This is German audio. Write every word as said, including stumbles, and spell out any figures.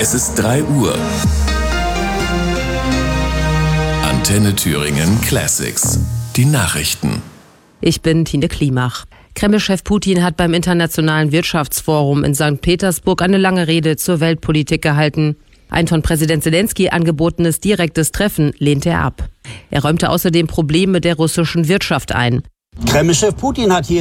Es ist drei Uhr. Antenne Thüringen Classics. Die Nachrichten. Ich bin Tine Klimach. Kreml-Chef Putin hat beim Internationalen Wirtschaftsforum in Sankt Petersburg eine lange Rede zur Weltpolitik gehalten. Ein von Präsident Selenskyj angebotenes direktes Treffen lehnte er ab. Er räumte außerdem Probleme der russischen Wirtschaft ein. Kreml-Chef Putin hat hier